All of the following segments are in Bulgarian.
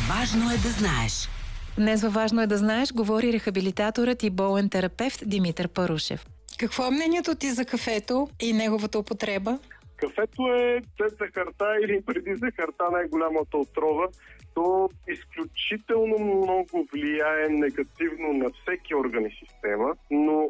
Важно е да знаеш. Днес във Важно е да знаеш говори рехабилитаторът и болен терапевт Димитър Парушев. Какво е мнението ти за кафето и неговата употреба? Кафето е след захарта или преди захарта най-голямата отрова. То изключително много влияе негативно на всеки орган и система, но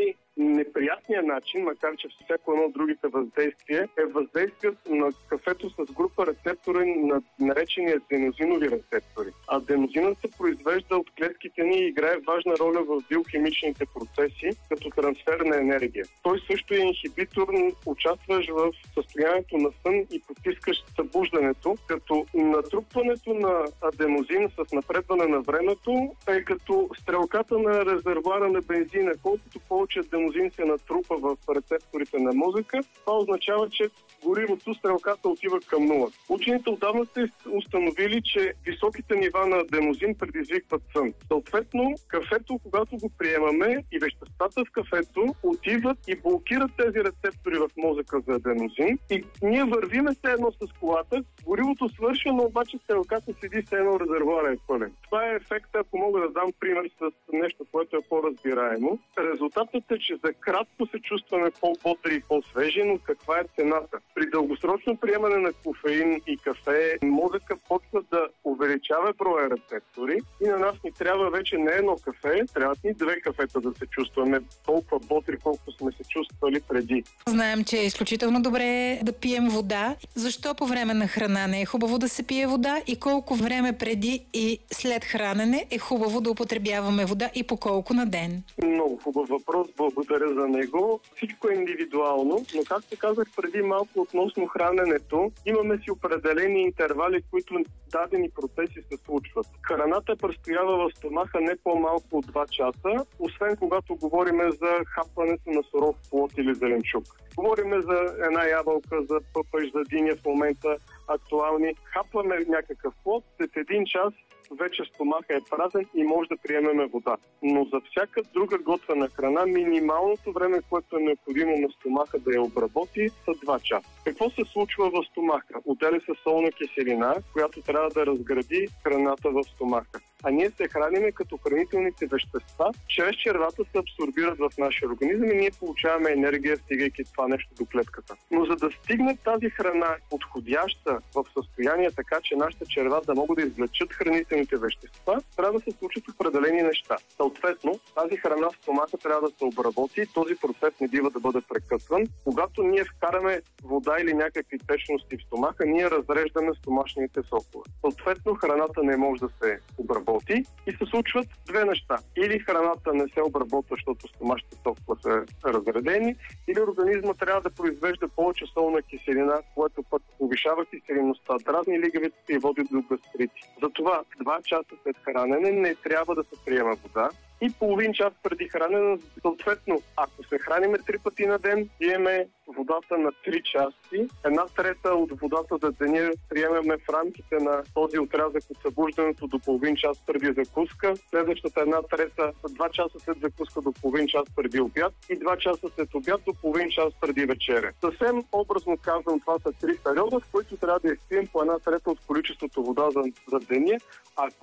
неприятният начин, макар че всяко едно от другите въздействия, е въздействието на кафето с група рецептори на наречени аденозинови рецептори. Аденозинът се произвежда от клетките ни и играе важна роля в биохимичните процеси като трансфер на енергия. Той също е инхибитор, участваш в състоянието на сън и потискаш събуждането, като натрупването на аденозин с напредване на времето е като стрелката на резервоара на бензина. Колкото повече аденозин се натрупа в рецепторите на мозъка, това означава, че горивото, стрелката отива към нула. Учените отдавна са установили, че високите нива на аденозин предизвикват сън. Съответно, кафето, когато го приемаме и веществата в кафето отиват и блокират тези рецептори в мозъка за аденозин и ние вървиме все едно с колата, горивото свършва, но обаче стрелката седи все едно, резервоара е пълен. Това е ефекта, ако мога да дам пример с нещо, което е по-разбираемо. Резултатът е, че за кратко се чувстваме по-бодри и по-свежи, но каква е цената? При дългосрочно приемане на кофеин и кафе, мозъка почва да увеличава броя рецептори и на нас ни трябва вече не едно кафе, трябва ни 2 кафета да се чувстваме толкова бодри, колкото сме се чувствали преди. Знаем, че е изключително добре да пием вода. Защо по време на храна не е хубаво да се пие вода и колко време преди и след хранене е хубаво да употребяваме вода и по колко на ден? Много хубав въпрос, благодаря за него. Всичко е индивидуално, но както казах преди малко относно храненето, имаме си определени интервали, които дадени процеси се случват. Храната престоява в стомаха не по-малко от 2 часа, освен когато говорим за хапването на суров плод или зеленчук. Говорим за една ябълка, за пъпъш, за диня в момента актуални. Хапваме някакъв плод, след 1 час вече стомаха е празен и може да приемеме вода. Но за всяка друга готвена храна, минималното време, което е необходимо на стомаха да я обработи, са 2 часа. Какво се случва в стомаха? Отделя се солна киселина, която трябва да разгради храната в стомаха. А ние се храниме като хранителните вещества, чрез червата се абсорбират в нашия организъм и ние получаваме енергия, стигайки това нещо до клетката. Но за да стигне тази храна подходяща в състояние така, че нашите черва да могат да извлечат хранителните вещества, трябва да се случат определени неща. Съответно, тази храна в стомаха трябва да се обработи и този процес не бива да бъде прекъсван. Когато ние вкараме вода или някакви течности в стомаха, ние разреждаме стомашните сокове. Съответно, храната не може да се обработи и се случват 2 неща. Или храната не се обработва, защото стомашните сокове са разредени, или организма трябва да произвежда повече солна киселина, което пък повишава киселиността, дразни лигавиците и води до гастрити. Затова 2 часа след хранене не трябва да се приема вода и половин час преди хранене. Съответно, ако се храниме 3 пъти на ден, пиеме водата на 3 части. 1/3 от водата за деня приемаме в рамките на този отрязък от събуждането до половин час преди закуска. Следващата 1/3 2 часа след закуска до половин час преди обяд и 2 часа след обяд до половин час преди вечеря. Съвсем образно казвам, това са 3 периода, в които трябва да изпием по 1/3 от количеството вода за деня. Ако